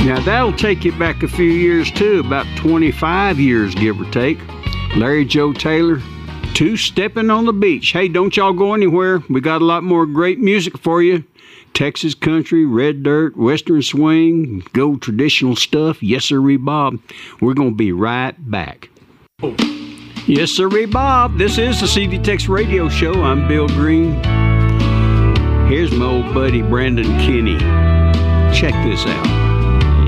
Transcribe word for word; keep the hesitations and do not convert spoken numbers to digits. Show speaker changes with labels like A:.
A: Now that'll take you back a few years too, about twenty-five years, give or take. Larry Joe Taylor, Two Stepping on the Beach. Hey, don't y'all go anywhere. We got a lot more great music for you. Texas country, red dirt, western swing, gold traditional stuff. Yes, sirree, Bob. We're going to be right back. Oh. Yes, sirree, Bob. This is the C D Tex Radio Show. I'm Bill Green. Here's my old buddy, Brandon Kinney. Check this out.